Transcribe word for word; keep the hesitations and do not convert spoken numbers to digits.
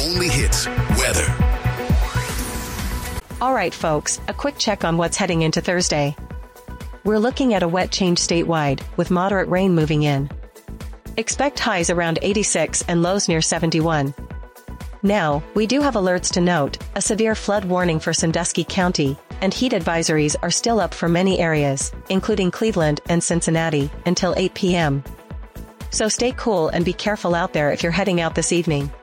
only hits weather. All right, folks, a quick check on what's heading into Thursday. We're looking at a wet change statewide, with moderate rain moving in. Expect highs around eighty-six and lows near seventy-one. Now, we do have alerts to note, a severe flood warning for Sandusky County, and heat advisories are still up for many areas, including Cleveland and Cincinnati, until eight p m So stay cool and be careful out there if you're heading out this evening.